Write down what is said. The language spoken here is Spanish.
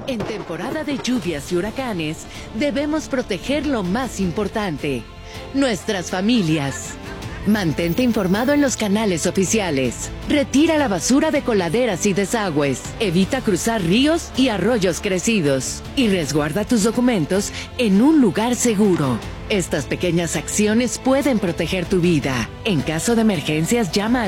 En temporada de lluvias y huracanes, debemos proteger lo más importante, nuestras familias. Mantente informado en los canales oficiales. Retira la basura de coladeras y desagües. Evita cruzar ríos y arroyos crecidos. Y resguarda tus documentos en un lugar seguro. Estas pequeñas acciones pueden proteger tu vida. En caso de emergencias, llama al